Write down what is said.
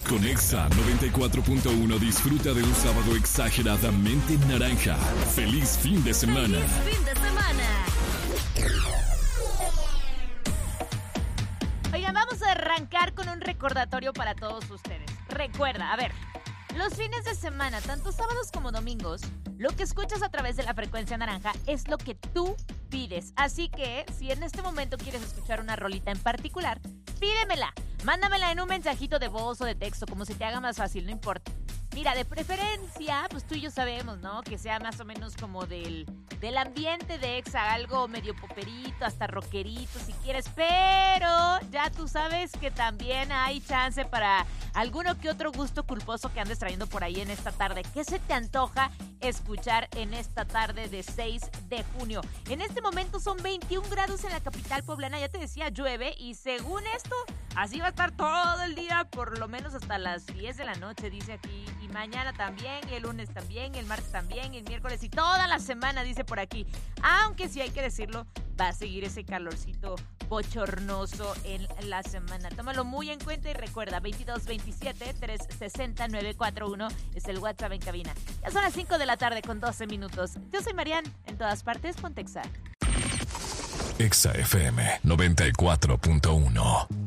Con Exa 94.1 disfruta de un sábado exageradamente naranja. ¡Feliz fin de semana! ¡Feliz fin de semana! Oigan, vamos a arrancar con un recordatorio para todos ustedes. Recuerda, a ver, los fines de semana, tanto sábados como domingos, lo que escuchas a través de la frecuencia naranja es lo que tú pides. Así que, si en este momento quieres escuchar una rolita en particular, pídemela. Mándamela en un mensajito de voz o de texto, como se te haga más fácil, no importa. Mira, de preferencia, pues tú y yo sabemos, ¿no? Que sea más o menos como del ambiente de Exa, algo medio poperito, hasta rockerito si quieres, pero ya tú sabes que también hay chance para alguno que otro gusto culposo que andes trayendo por ahí en esta tarde. ¿Qué se te antoja escuchar en esta tarde de 6 de junio? En este momento son 21 grados en la capital poblana, ya te decía, llueve y según esto, así va a estar todo el día, por lo menos hasta las 10 de la noche, dice aquí. Y mañana también, el lunes también, el martes también, el miércoles y toda la semana, dice por aquí. Aunque sí hay que decirlo, va a seguir ese calorcito bochornoso en la semana. Tómalo muy en cuenta y recuerda, 2227-360-941 es el WhatsApp en cabina. Ya son las 5 de la tarde con 12 minutos. Yo soy Marian, en todas partes, ponte Exa. Exa FM 94.1.